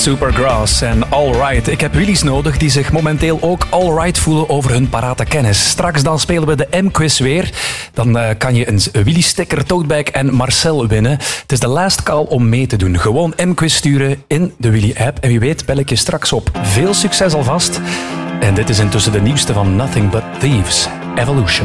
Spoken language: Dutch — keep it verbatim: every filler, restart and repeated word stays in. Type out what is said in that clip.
Supergrass en Alright. Ik heb Willys nodig die zich momenteel ook alright voelen over hun parate kennis. Straks dan spelen we de M-quiz weer. Dan uh, kan je een Willy-sticker, toadbag en Marcel winnen. Het is de last call om mee te doen. Gewoon M-quiz sturen in de Willy-app. En wie weet bel ik je straks op. Veel succes alvast. En dit is intussen de nieuwste van Nothing But Thieves. Evolution.